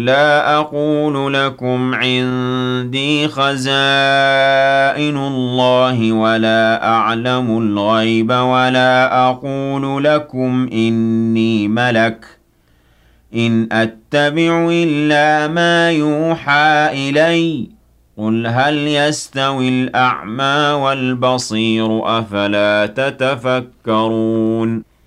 لا أقول لكم عندي خزائن الله ولا أعلم الغيب ولا أقول لكم إني ملك إن أتبع إلا ما يوحى إلي قل هل يستوي الأعمى والبصير أفلا تتفكرون